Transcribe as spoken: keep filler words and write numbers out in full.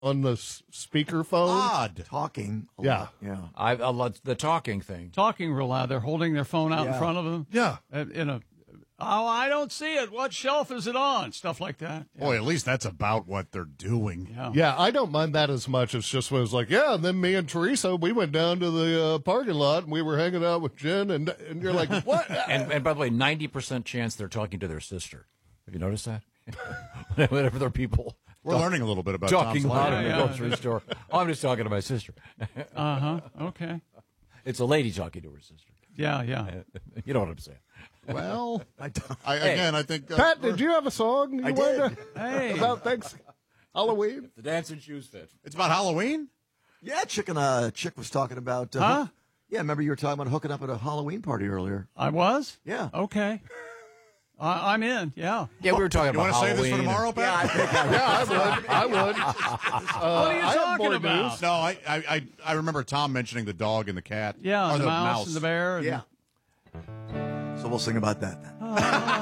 on the s- speakerphone. Odd. Talking. a Yeah. lot, Yeah. I, I love the talking thing. Talking real loud. They're holding their phone out Yeah. in front of them. Yeah. Uh, In a, oh, I don't see it. What shelf is it on? Stuff like that. Yeah. Boy, at least that's about what they're doing. Yeah. Yeah, I don't mind that as much. It's just when it's like, yeah, and then me and Teresa, we went down to the uh, parking lot and we were hanging out with Jen, and and you're like, what? And, and by the way, ninety percent chance they're talking to their sister. Have you noticed that? Whenever there are people We're talk- learning a little bit about talking Tom's loud life. in the Yeah, yeah. grocery store. Oh, I'm just talking to my sister. Uh huh. Okay. It's a lady talking to her sister. Yeah, yeah. You know what I'm saying. Well, I, I, Hey. again, I think. Uh, Pat, did you have a song you I wanted did. to- Hey. about thanks Halloween? The dancing shoes fit. It's about Halloween? Yeah, chick and uh, chick was talking about. Uh, Huh? Yeah, remember you were talking about hooking up at a Halloween party earlier. I was? Yeah. Okay. I, I'm in. Yeah. Yeah, we were talking You about want to save Halloween. this for tomorrow, Pat? Yeah, I would. I would. Uh, What are you I have talking more about? news. No, I, I, I, I remember Tom mentioning the dog and the cat. Yeah, Or the, the mouse, mouse. and the bear. And Yeah. So we'll sing about that then.